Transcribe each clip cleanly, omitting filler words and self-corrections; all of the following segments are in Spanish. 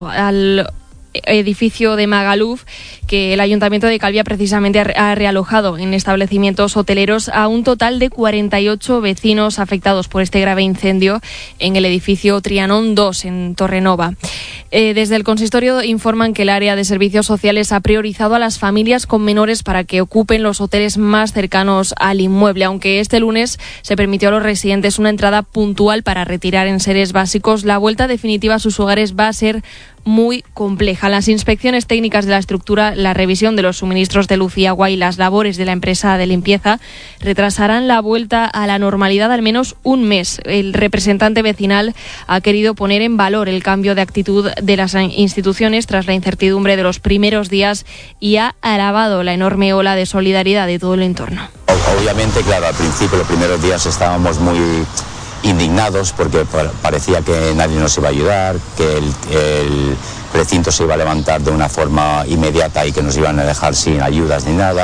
al edificio de Magaluf, que el Ayuntamiento de Calviá precisamente ha realojado en establecimientos hoteleros a un total de 48 vecinos afectados por este grave incendio en el edificio Trianón 2 en Torrenova. Desde el consistorio informan que el área de servicios sociales ha priorizado a las familias con menores para que ocupen los hoteles más cercanos al inmueble, aunque este lunes se permitió a los residentes una entrada puntual para retirar enseres básicos. La vuelta definitiva a sus hogares va a ser muy compleja. Las inspecciones técnicas de la estructura, la revisión de los suministros de luz y agua y las labores de la empresa de limpieza retrasarán la vuelta a la normalidad al menos un mes. El representante vecinal ha querido poner en valor el cambio de actitud de las instituciones tras la incertidumbre de los primeros días y ha alabado la enorme ola de solidaridad de todo el entorno. Obviamente, claro, al principio, los primeros días estábamos muy indignados porque parecía que nadie nos iba a ayudar, que el recinto se iba a levantar de una forma inmediata y que nos iban a dejar sin ayudas ni nada.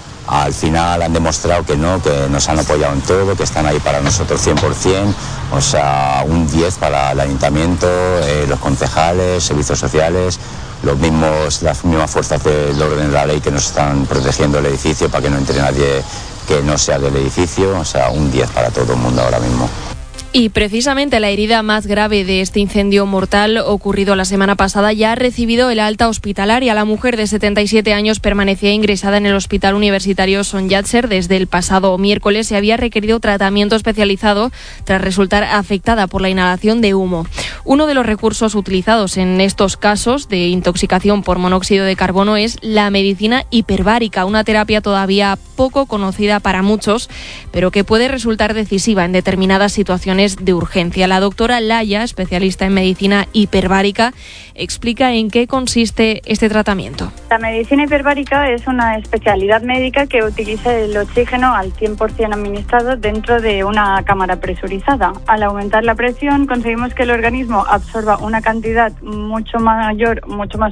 Al final han demostrado que no, que nos han apoyado en todo, que están ahí para nosotros 100%, o sea, un 10 para el ayuntamiento, los concejales, servicios sociales, las mismas fuerzas del orden de la ley que nos están protegiendo el edificio para que no entre nadie que no sea del edificio, o sea, un 10 para todo el mundo ahora mismo. Y precisamente la herida más grave de este incendio mortal ocurrido la semana pasada ya ha recibido el alta hospitalaria. La mujer de 77 años permanecía ingresada en el Hospital Universitario Son Yatser desde el pasado miércoles y había requerido tratamiento especializado tras resultar afectada por la inhalación de humo. Uno de los recursos utilizados en estos casos de intoxicación por monóxido de carbono es la medicina hiperbárica, una terapia todavía poco conocida para muchos, pero que puede resultar decisiva en determinadas situaciones de urgencia. La doctora Laya, especialista en medicina hiperbárica, explica en qué consiste este tratamiento. La medicina hiperbárica es una especialidad médica que utiliza el oxígeno al 100% administrado dentro de una cámara presurizada. Al aumentar la presión conseguimos que el organismo absorba una cantidad mucho mayor,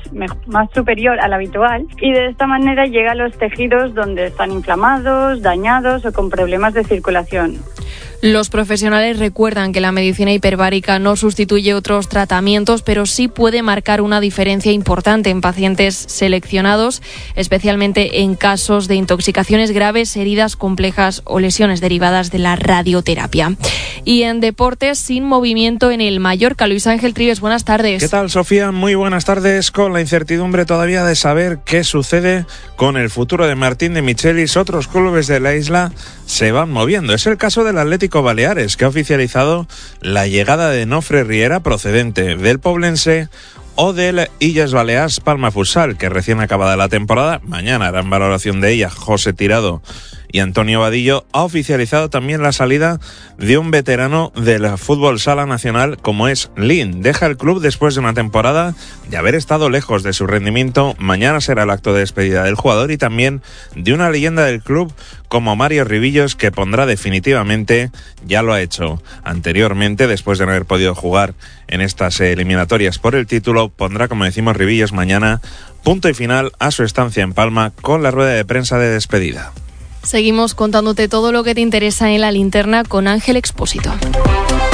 más superior a la habitual, y de esta manera llega a los tejidos donde están inflamados, dañados o con problemas de circulación. Los profesionales recuerdan que la medicina hiperbárica no sustituye otros tratamientos, pero sí puede marcar una diferencia importante en pacientes seleccionados, especialmente en casos de intoxicaciones graves, heridas complejas o lesiones derivadas de la radioterapia. Y en deportes, sin movimiento en el Mallorca. Luis Ángel Trives, buenas tardes. ¿Qué tal, Sofía? Muy buenas tardes. Con la incertidumbre todavía de saber qué sucede con el futuro de Martín de Michelis, otros clubes de la isla se van moviendo. Es el caso del Atlético Baleares, que ha oficializado la llegada de Nofre Riera, procedente del Poblense, o del Illes Balears Palma Futsal, que recién acabada la temporada, mañana harán valoración de ella José Tirado y Antonio Vadillo. Ha oficializado también la salida de un veterano del fútbol sala nacional como es Lin. Deja el club después de una temporada de haber estado lejos de su rendimiento. Mañana será el acto de despedida del jugador y también de una leyenda del club como Mario Ribillos, que pondrá definitivamente, ya lo ha hecho anteriormente, después de no haber podido jugar en estas eliminatorias por el título, pondrá, como decimos, Ribillos mañana punto y final a su estancia en Palma con la rueda de prensa de despedida. Seguimos contándote todo lo que te interesa en La Linterna con Ángel Expósito.